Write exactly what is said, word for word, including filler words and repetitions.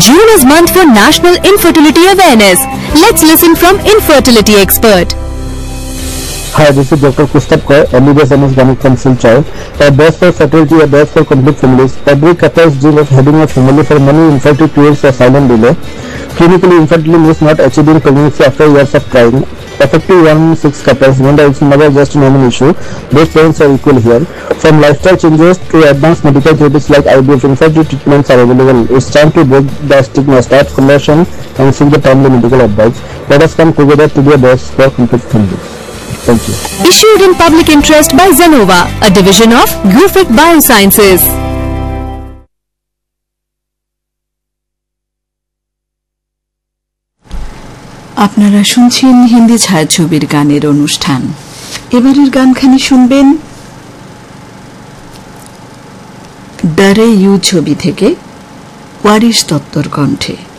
June is month for National Infertility Awareness. Let's listen from infertility expert. Hi, this is Doctor Kustab Kaur, M B B S M S Gynec from Silchar. A best for fertility, a best for complete families. Every couple's dream of having a family for many infertility creates a silent delay. Clinically, infertility means not achieving pregnancy after years of trying. Effective one in six couples wonder it's never just a normal issue. Both parents are equal here. From lifestyle changes to advanced medical therapies like I V F, infertility treatments are available. It's time to break the stigma, start conversion, and seek the timely medical advice. Let us come together to be a best for complete family. Thank you. Issued in public interest by Zenova, a division of Gufic Biosciences. আপনারা শুনছেন হিন্দি ছায়াছবির গানের অনুষ্ঠান। এবারের গানখানি শুনবেন ডরে you ছবি থেকে ওয়ারিশ দত্তর কণ্ঠে।